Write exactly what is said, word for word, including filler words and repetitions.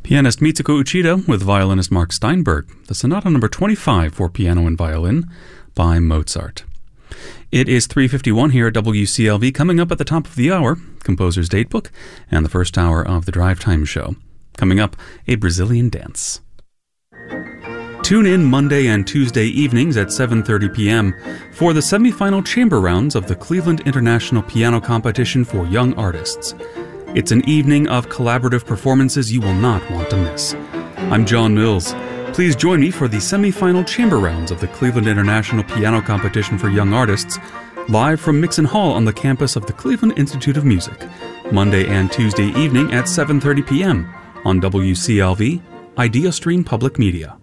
Pianist Mitsuko Uchida with violinist Mark Steinberg, the Sonata number twenty-five for piano and violin by Mozart. It is three fifty-one here at W C L V. Coming up at the top of the hour, Composer's Datebook and the first hour of the Drive Time Show. Coming up, a Brazilian dance. Tune in Monday and Tuesday evenings at seven thirty p.m. for the semifinal chamber rounds of the Cleveland International Piano Competition for Young Artists. It's an evening of collaborative performances you will not want to miss. I'm John Mills. Please join me for the semifinal chamber rounds of the Cleveland International Piano Competition for Young Artists, live from Mixon Hall on the campus of the Cleveland Institute of Music, Monday and Tuesday evening at seven thirty p.m. on W C L V, IdeaStream Public Media.